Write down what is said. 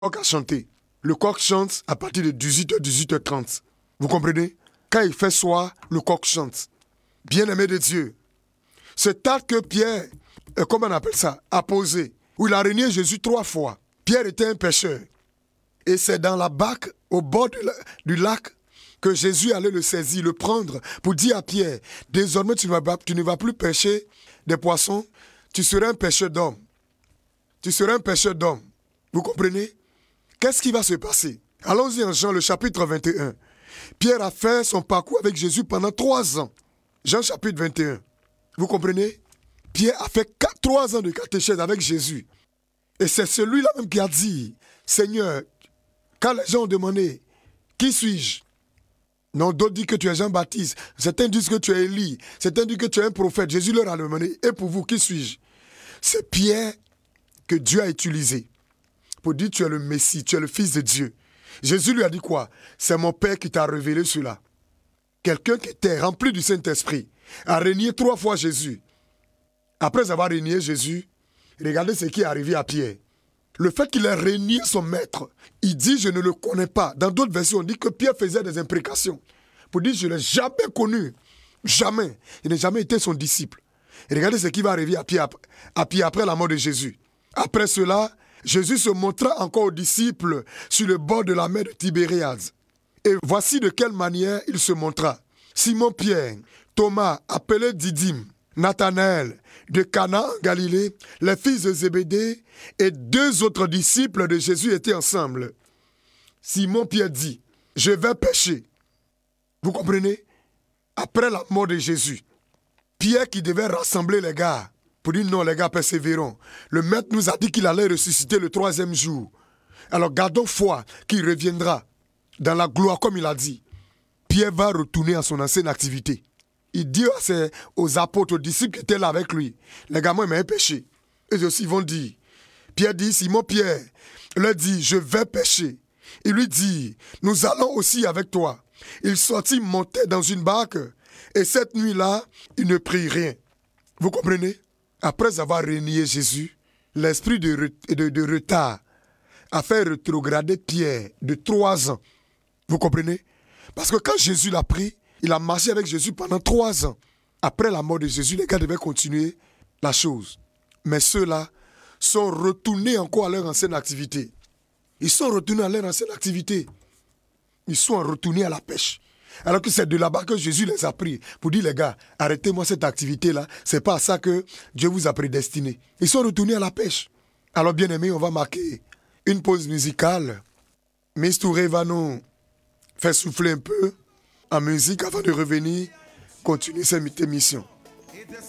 coq a chanté. Le coq chante à partir de 18h, 18h30. Vous comprenez? Quand il fait soir, le coq chante. Bien-aimé de Dieu, cet acte que Pierre, comment on appelle ça, a posé, où il a renié Jésus 3 fois. Pierre était un pêcheur. Et c'est dans la barque, au bord du lac, que Jésus allait le saisir, le prendre, pour dire à Pierre, désormais tu ne vas plus pêcher des poissons, tu seras un pêcheur d'hommes. Tu seras un pêcheur d'hommes. Vous comprenez? Qu'est-ce qui va se passer? Allons-y en Jean, le chapitre 21. Pierre a fait son parcours avec Jésus pendant 3 ans. Jean chapitre 21. Vous comprenez? Pierre a fait 3 ans de catéchèse avec Jésus. Et c'est celui-là même qui a dit, Seigneur, quand les gens ont demandé, qui suis-je? Non, d'autres disent que tu es Jean-Baptiste. Certains disent que tu es Élie. Certains disent que tu es un prophète. Jésus leur a demandé, et pour vous, qui suis-je? C'est Pierre que Dieu a utilisé pour dire, tu es le Messie, tu es le Fils de Dieu. Jésus lui a dit quoi? C'est mon Père qui t'a révélé cela. Quelqu'un qui était rempli du Saint-Esprit a renié 3 fois Jésus. Après avoir renié Jésus, regardez ce qui est arrivé à Pierre. Le fait qu'il ait renié son maître, il dit, je ne le connais pas. Dans d'autres versions, on dit que Pierre faisait des imprécations. Pour dire, je ne l'ai jamais connu. Jamais. Il n'a jamais été son disciple. Et regardez ce qui va arriver à Pierre après la mort de Jésus. Après cela, Jésus se montra encore aux disciples sur le bord de la mer de Tibériade. Et voici de quelle manière il se montra. Simon-Pierre, Thomas, appelé Didyme, Nathanaël, de Cana en Galilée, les fils de Zébédée et 2 autres disciples de Jésus étaient ensemble. Simon-Pierre dit, je vais pêcher. Vous comprenez? Après la mort de Jésus, Pierre qui devait rassembler les gars, pour dire non, les gars, persévérons. Le maître nous a dit qu'il allait ressusciter le 3e jour. Alors gardons foi qu'il reviendra dans la gloire comme il a dit. Pierre va retourner à son ancienne activité. Il dit aux apôtres, aux disciples qui étaient là avec lui, les gars, moi, ils m'ont péché. Eux aussi vont dire. Pierre dit, Simon-Pierre leur dit, je vais pêcher. Il lui dit, nous allons aussi avec toi. Il sortit, montait dans une barque, et cette nuit-là, il ne prit rien. Vous comprenez? Après avoir renié Jésus, l'esprit de retard a fait rétrograder Pierre de 3 ans. Vous comprenez? Parce que quand Jésus l'a pris, il a marché avec Jésus pendant 3 ans. Après la mort de Jésus, les gars devaient continuer la chose. Mais ceux-là sont retournés encore à leur ancienne activité. Ils sont retournés à leur ancienne activité. Ils sont retournés à la pêche. Alors que c'est de là-bas que Jésus les a pris pour dire, les gars, arrêtez-moi cette activité-là. C'est pas à ça que Dieu vous a prédestiné. Ils sont retournés à la pêche. Alors, bien aimés, on va marquer une pause musicale. Miss Touré va nous faire souffler un peu en musique avant de revenir continuer cette émission.